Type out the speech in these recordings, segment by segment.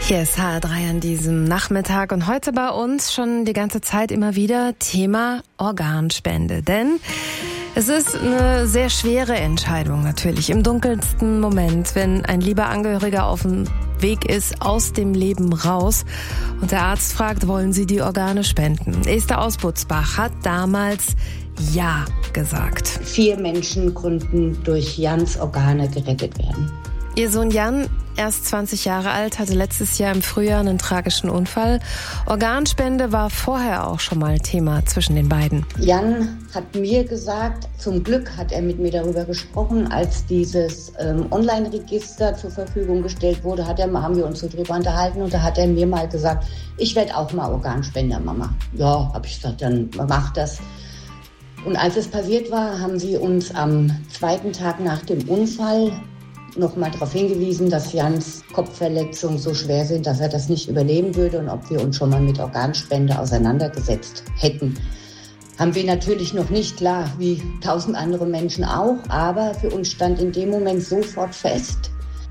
Hier ist HR3 an diesem Nachmittag und heute bei uns schon die ganze Zeit immer wieder Thema Organspende. Denn es ist eine sehr schwere Entscheidung natürlich im dunkelsten Moment, wenn ein lieber Angehöriger auf dem Weg ist aus dem Leben raus und der Arzt fragt, wollen Sie die Organe spenden? Esther aus Butzbach hat damals Ja gesagt. 4 Menschen konnten durch Jans Organe gerettet werden. Ihr Sohn Jan, erst 20 Jahre alt, hatte letztes Jahr im Frühjahr einen tragischen Unfall. Organspende war vorher auch schon mal Thema zwischen den beiden. Jan hat mir gesagt, zum Glück hat er mit mir darüber gesprochen, als dieses Online-Register zur Verfügung gestellt wurde, haben wir uns so drüber unterhalten und da hat er mir mal gesagt, ich werde auch mal Organspender, Mama. Ja, habe ich gesagt, dann mach das. Und als es passiert war, haben sie uns am 2. Tag nach dem Unfall nochmal darauf hingewiesen, dass Jans Kopfverletzungen so schwer sind, dass er das nicht überleben würde und ob wir uns schon mal mit Organspende auseinandergesetzt hätten. Haben wir natürlich noch nicht, klar, wie 1000 andere Menschen auch, aber für uns stand in dem Moment sofort fest,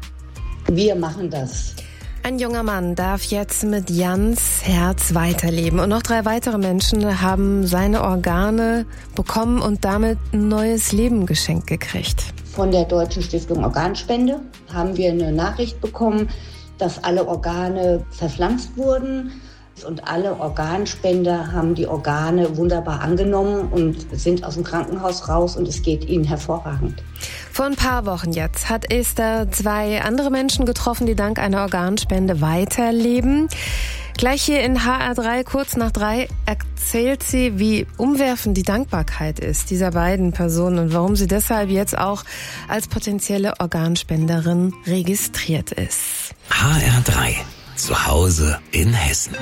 wir machen das. Ein junger Mann darf jetzt mit Jans Herz weiterleben und noch 3 weitere Menschen haben seine Organe bekommen und damit ein neues Leben geschenkt gekriegt. Von der Deutschen Stiftung Organspende haben wir eine Nachricht bekommen, dass alle Organe verpflanzt wurden und alle Organspender haben die Organe wunderbar angenommen und sind aus dem Krankenhaus raus und es geht ihnen hervorragend. Vor ein paar Wochen jetzt hat Esther 2 andere Menschen getroffen, die dank einer Organspende weiterleben. Gleich hier in HR3, kurz nach 3, erzählt sie, wie umwerfend die Dankbarkeit ist dieser beiden Personen und warum sie deshalb jetzt auch als potenzielle Organspenderin registriert ist. HR3, zu Hause in Hessen.